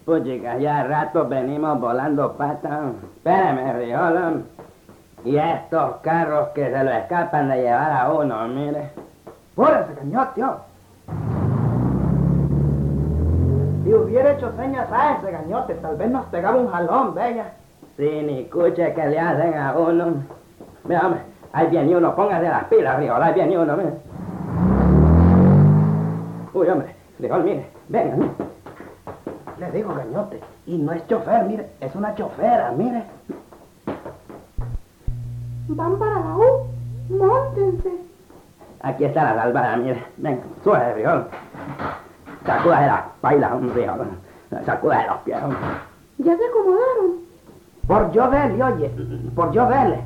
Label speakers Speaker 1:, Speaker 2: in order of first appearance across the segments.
Speaker 1: Pues chicas, ya rato venimos volando patas. Espérame, frijol. Y estos carros que se lo escapan de llevar a uno, mire.
Speaker 2: ¡Púrese, cañote! Si hubiera hecho señas a ese gañote, tal vez nos pegaba un jalón, bella.
Speaker 1: Sí, ni escuche que le hacen a uno. Mira, hombre, ahí viene uno, póngase las pilas, frijol, ahí viene uno, mire. Uy, hombre, frijol, mire, venga, mire.
Speaker 2: Le digo, gañote, y no es chofer, mire, es una chofera, mire.
Speaker 3: Van para la U, móntense.
Speaker 1: Aquí está la salvada, mire. Venga, súbase, frijol. Sacúdase las pailas, un frijol. Sacúdase los pies, hombre.
Speaker 3: Ya se acomodaron.
Speaker 2: Por yo verle, oye, por yo verle.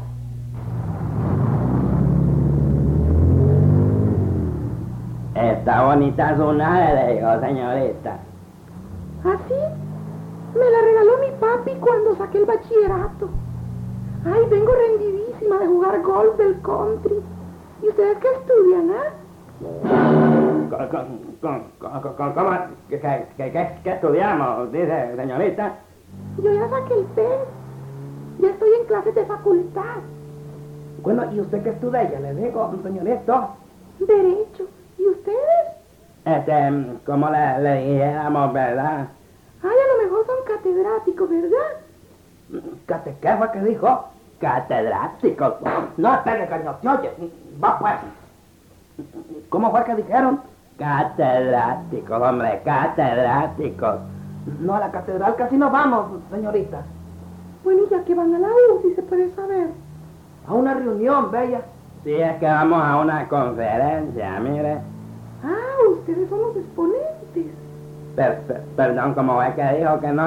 Speaker 1: Esta bonita su nave, le digo, señorita.
Speaker 3: ¿Así? Me la regaló mi papi cuando saqué el bachillerato. Ay, vengo rendidísima de jugar golf del country. ¿Y ustedes qué estudian,
Speaker 1: ¿Cómo? ¿Qué estudiamos? Dice, señorita.
Speaker 3: Yo ya saqué el PEN. Ya estoy en clases de facultad.
Speaker 2: Bueno, ¿y usted qué estudia? Ya le digo, señorito.
Speaker 3: Derecho. ¿Y ustedes?
Speaker 1: Como le dijéramos, ¿verdad?
Speaker 3: Ay, a lo mejor son catedráticos, ¿verdad?
Speaker 2: ¿Qué fue que dijo?
Speaker 1: Catedráticos.
Speaker 2: No, espere, cañote, oye, va pues. ¿Cómo fue que dijeron?
Speaker 1: Catedráticos, hombre, catedráticos.
Speaker 2: No, a la catedral casi no vamos, señorita.
Speaker 3: Bueno, ya que van a la U, si se puede saber.
Speaker 2: A una reunión, bella.
Speaker 1: Sí, es que vamos a una conferencia, mire.
Speaker 3: Ah, ustedes son los exponentes.
Speaker 1: Perdón, como es que dijo que no